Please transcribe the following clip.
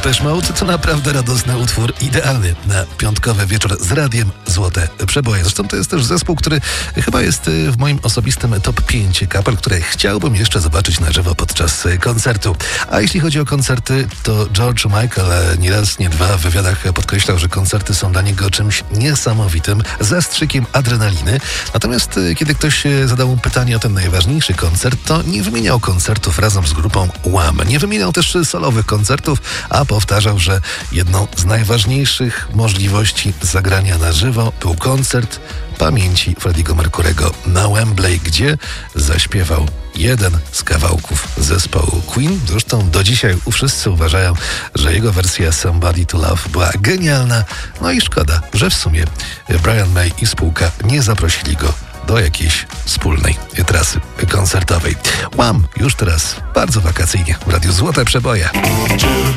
Depeche Mode to naprawdę radosny utwór, idealny na piątkowy wieczór z radiem Złote Przeboje. Zresztą to jest też zespół, który chyba jest w moim osobistym top 5 kapel, które chciałbym jeszcze zobaczyć na żywo podczas koncertu. A jeśli chodzi o koncerty, to George Michael nie raz, nie dwa w wywiadach podkreślał, że koncerty są dla niego czymś niesamowitym, zastrzykiem adrenaliny. Natomiast kiedy ktoś zadał mu pytanie o ten najważniejszy koncert, to nie wymieniał koncertów razem z grupą Wham. Nie wymieniał też solowych koncertów, a powtarzał, że jedną z najważniejszych możliwości zagrania na żywo był koncert pamięci Freddie'ego Mercurego na Wembley, gdzie zaśpiewał jeden z kawałków zespołu Queen. Zresztą do dzisiaj wszyscy uważają, że jego wersja Somebody to Love była genialna. No i szkoda, że w sumie Brian May i spółka nie zaprosili go do jakiejś wspólnej trasy koncertowej. Wham! Już teraz bardzo wakacyjnie w Radiu Złote Przeboje.